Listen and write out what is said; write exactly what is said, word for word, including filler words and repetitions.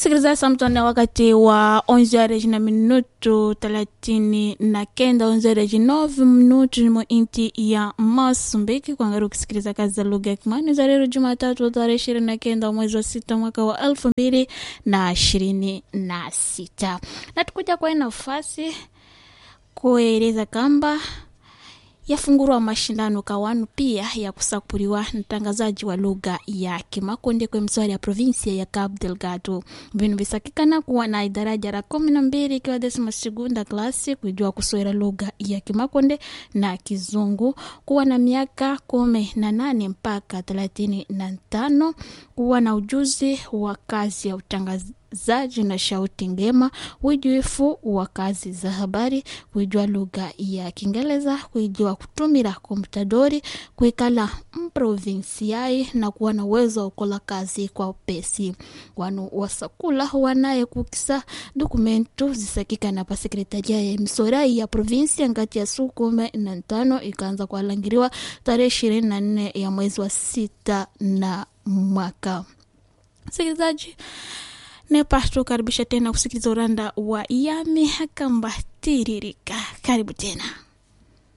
Sikiliza samtona wakati wa onze horas na minuto thelathini na kenda, onze horas nove minutos mo inti ya Mozambique. Kwa ngaru kusikiliza kazi za lugha ya Kimani za leo Jumatatu tarehe ishirini na kenda mwezi wa sita mwaka wa elfu mbili na ishirini na sita. Na tukuja kwa nafasi kueleza kamba yafungurwa mashindano kawanu pia ya kusakuriwa mtangazaji wa lugha ya Kimakonde kwa mswari ya provinsia ya Cabo Delgado. Binu visakikana kuwa na idaraja la kumi na mbili ikiwa desima segunda klasi kujua kuswera lugha ya Kimakonde na Kizungu, kuwa na miaka kumi na nane mpaka thelathini na tano, kuwa na ujuzi wa kazi ya utangazaji zaji na shauti ngema, ujuifu wa kazi za habari, kujua lugha ya Kiingereza, kujua kutumira komputadori, kuikala mprovinsiai na kuwa na uwezo wa kukola kazi kwa upesi. Wanu wasakula wanaye kukisa dokumentu zisakika na pa sekretaria ya msorai ya provinsia ngati ya sukume na ntano ikaanza kwa langiriwa tarehe ishirini na nne ya mwezi wa sita na mwaka. Sikilizaji, Nepasto karibisha tena kusikiliza uranda wa Yami Hakamba Tiririka. Karibu tena.